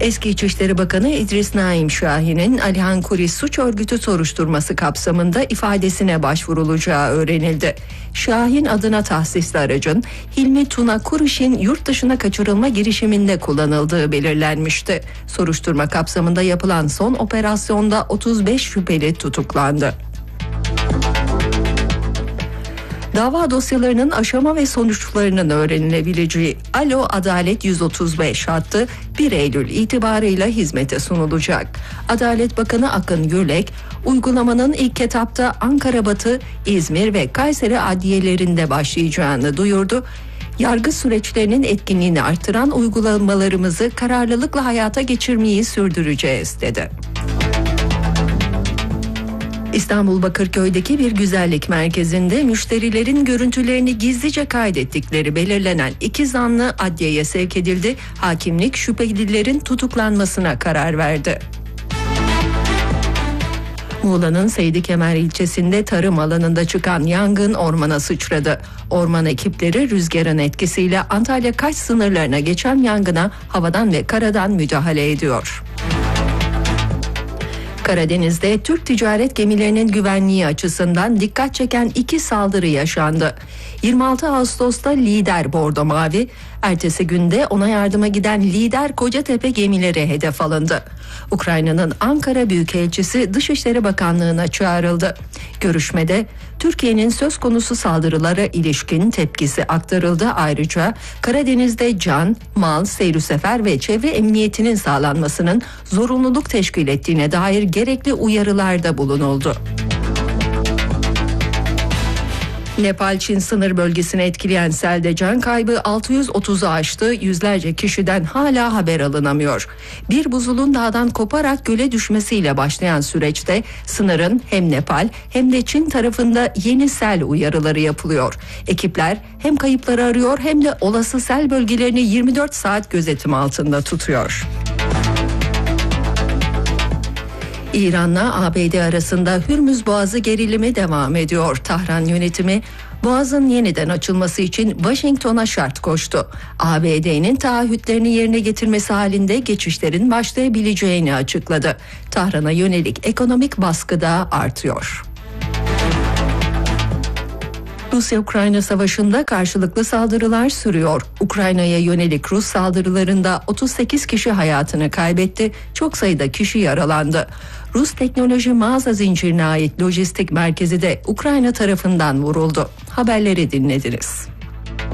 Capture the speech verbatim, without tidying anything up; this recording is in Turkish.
Eski İçişleri Bakanı İdris Naim Şahin'in Alihan Kuris suç örgütü soruşturması kapsamında ifadesine başvurulacağı öğrenildi. Şahin adına tahsisli aracın Hilmi Tuna Kuriş'in yurt dışına kaçırılma girişiminde kullanıldığı belirlenmişti. Soruşturma kapsamında yapılan son operasyonda otuz beş şüpheli tutuklandı. Dava dosyalarının aşama ve sonuçlarının öğrenilebileceği Alo Adalet yüz otuz beş hattı bir Eylül itibarıyla hizmete sunulacak. Adalet Bakanı Akın Gürlek, uygulamanın ilk etapta Ankara Batı, İzmir ve Kayseri adliyelerinde başlayacağını duyurdu. Yargı süreçlerinin etkinliğini artıran uygulamalarımızı kararlılıkla hayata geçirmeyi sürdüreceğiz dedi. İstanbul Bakırköy'deki bir güzellik merkezinde müşterilerin görüntülerini gizlice kaydettikleri belirlenen iki zanlı adliyeye sevk edildi. Hakimlik şüphelilerin tutuklanmasına karar verdi. Muğla'nın Seydi Kemer ilçesinde tarım alanında çıkan yangın ormana sıçradı. Orman ekipleri rüzgarın etkisiyle Antalya-Kaş sınırlarına geçen yangına havadan ve karadan müdahale ediyor. Karadeniz'de Türk ticaret gemilerinin güvenliği açısından dikkat çeken iki saldırı yaşandı. yirmi altı Ağustos'ta Lider Bordo Mavi, ertesi günde ona yardıma giden Lider Kocatepe gemileri hedef alındı. Ukrayna'nın Ankara Büyükelçisi Dışişleri Bakanlığı'na çağrıldı. Görüşmede Türkiye'nin söz konusu saldırılara ilişkin tepkisi aktarıldı. Ayrıca Karadeniz'de can, mal, seyri sefer ve çevre emniyetinin sağlanmasının zorunluluk teşkil ettiğine dair gerekli uyarılarda bulunuldu. Nepal-Çin sınır bölgesini etkileyen selde can kaybı altı yüz otuzu aştı, yüzlerce kişiden hala haber alınamıyor. Bir buzulun dağdan koparak göle düşmesiyle başlayan süreçte sınırın hem Nepal hem de Çin tarafında yeni sel uyarıları yapılıyor. Ekipler hem kayıpları arıyor hem de olası sel bölgelerini yirmi dört saat gözetim altında tutuyor. İran'la A B D arasında Hürmüz Boğazı gerilimi devam ediyor. Tahran yönetimi Boğaz'ın yeniden açılması için Washington'a şart koştu. A B D'nin taahhütlerini yerine getirmesi halinde geçişlerin başlayabileceğini açıkladı. Tahran'a yönelik ekonomik baskı da artıyor. Rusya-Ukrayna savaşında karşılıklı saldırılar sürüyor. Ukrayna'ya yönelik Rus saldırılarında otuz sekiz kişi hayatını kaybetti, çok sayıda kişi yaralandı. Rus teknoloji mağaza zincirine ait lojistik merkezi de Ukrayna tarafından vuruldu. Haberleri dinlediniz.